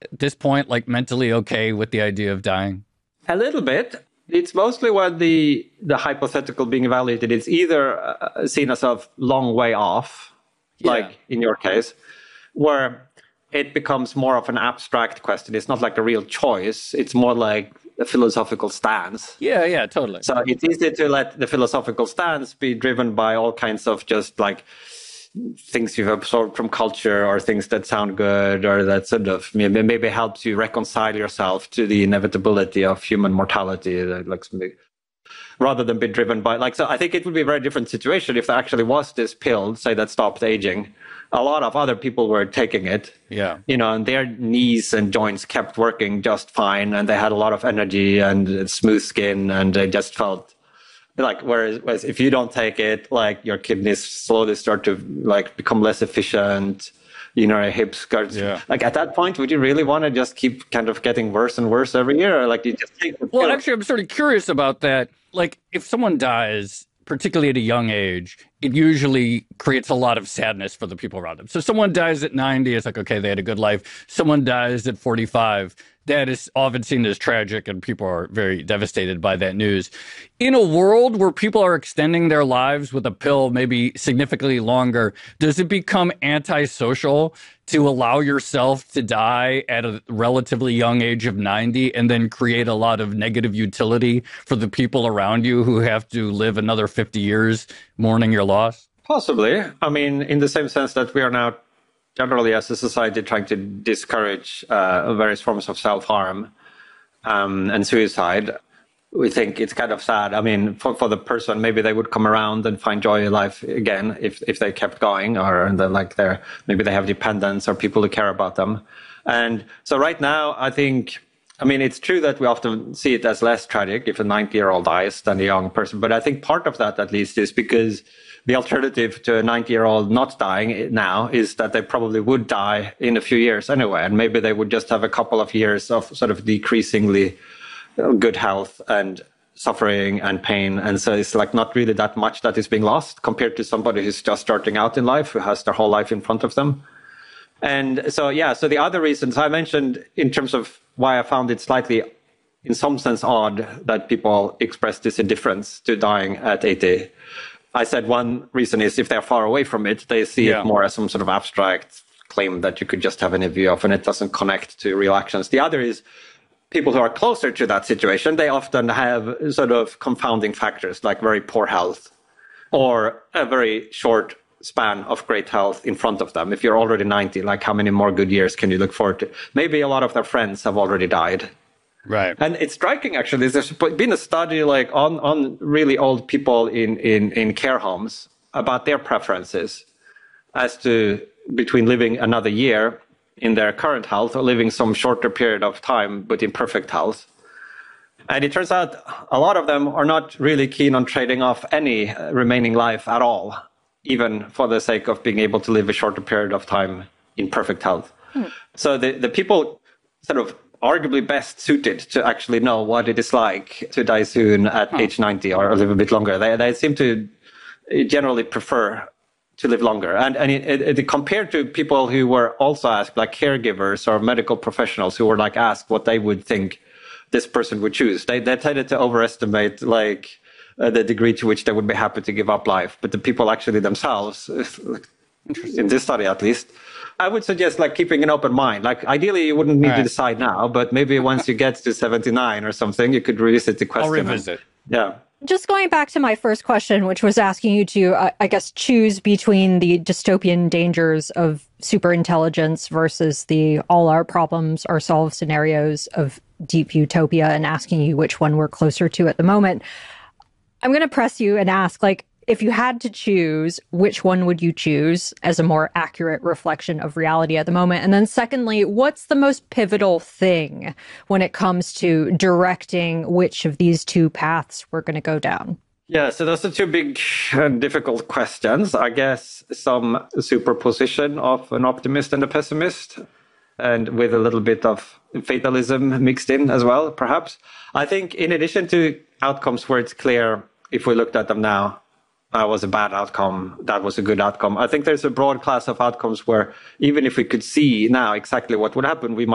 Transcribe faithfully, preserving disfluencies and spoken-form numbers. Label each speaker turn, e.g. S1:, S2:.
S1: at this point, like mentally okay with the idea of dying?
S2: A little bit. It's mostly when the the hypothetical being evaluated is either uh, seen as a long way off, yeah. like in your case, where it becomes more of an abstract question. It's not like a real choice. It's more like a philosophical stance.
S1: Yeah, yeah, totally.
S2: So it's easy to let the philosophical stance be driven by all kinds of just like things you've absorbed from culture or things that sound good or that sort of maybe, maybe helps you reconcile yourself to the inevitability of human mortality, like rather than be driven by like. So I think it would be a very different situation if there actually was this pill, say, that stopped aging. A lot of other people were taking it,
S1: yeah,
S2: you know, and their knees and joints kept working just fine, and they had a lot of energy and smooth skin, and they just felt like, whereas, whereas if you don't take it, like your kidneys slowly start to like become less efficient, you know, your hips start,
S1: yeah.
S2: like at that point, would you really want to just keep kind of getting worse and worse every year? Or like you just take the
S1: Well,
S2: pill?
S1: actually, I'm sort of curious about that. Like if someone dies, particularly at a young age, it usually creates a lot of sadness for the people around them. So someone dies at ninety, it's like, okay, they had a good life. Someone dies at forty-five, that is often seen as tragic, and people are very devastated by that news. In a world where people are extending their lives with a pill maybe significantly longer, does it become antisocial to allow yourself to die at a relatively young age of ninety and then create a lot of negative utility for the people around you who have to live another fifty years mourning your loss?
S2: Possibly. I mean, in the same sense that we are now generally as a society trying to discourage uh, various forms of self-harm um, and suicide. We think it's kind of sad. I mean, for, for the person, maybe they would come around and find joy in life again if, if they kept going, or they're like they're, maybe they have dependents or people who care about them. And so right now, I think, I mean, it's true that we often see it as less tragic if a ninety-year-old dies than a young person. But I think part of that, at least, is because the alternative to a ninety-year-old not dying now is that they probably would die in a few years anyway. And maybe they would just have a couple of years of sort of decreasingly good health and suffering and pain. And so it's like not really that much that is being lost compared to somebody who's just starting out in life, who has their whole life in front of them. And so, yeah, so the other reasons I mentioned in terms of why I found it slightly, in some sense, odd that people express this indifference to dying at eighty. I said one reason is if they're far away from it, they see
S1: yeah.
S2: it more as some sort of abstract claim that you could just have any view of, and it doesn't connect to real actions. The other is people who are closer to that situation, they often have sort of confounding factors like very poor health or a very short span of great health in front of them. If you're already ninety, like how many more good years can you look forward to? Maybe a lot of their friends have already died.
S1: Right.
S2: And it's striking, actually. There's been a study like on, on really old people in, in, in care homes about their preferences as to between living another year in their current health or living some shorter period of time but in perfect health. And it turns out a lot of them are not really keen on trading off any remaining life at all, even for the sake of being able to live a shorter period of time in perfect health. Hmm. So the, the people sort of arguably best suited to actually know what it is like to die soon at oh. age ninety or live a bit longer. They, they seem to generally prefer to live longer. And, and it, it, it, compared to people who were also asked, like caregivers or medical professionals who were like asked what they would think this person would choose, they, they tended to overestimate like uh, the degree to which they would be happy to give up life. But the people actually themselves, in this study at least, I would suggest like keeping an open mind. Like ideally you wouldn't need right. to decide now, but maybe once you get to seventy-nine or something, you could revisit the question.
S1: I'll revisit.
S2: Yeah.
S3: Just going back to my first question, which was asking you to, uh, I guess, choose between the dystopian dangers of superintelligence versus the all our problems are solved scenarios of deep utopia, and asking you which one we're closer to at the moment. I'm going to press you and ask, like, if you had to choose, which one would you choose as a more accurate reflection of reality at the moment? And then secondly, what's the most pivotal thing when it comes to directing which of these two paths we're going to go down?
S2: Yeah, so those are two big and difficult questions. I guess some superposition of an optimist and a pessimist, and with a little bit of fatalism mixed in as well, perhaps. I think in addition to outcomes where it's clear, if we looked at them now, that was a bad outcome, that was a good outcome. I think there's a broad class of outcomes where even if we could see now exactly what would happen, we might